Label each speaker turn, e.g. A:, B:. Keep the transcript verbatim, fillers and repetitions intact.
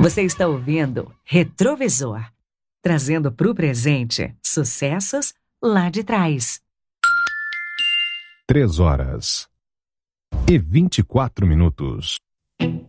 A: Você está ouvindo Retrovisor, trazendo para o presente sucessos lá de trás.
B: Três horas e vinte e quatro minutos.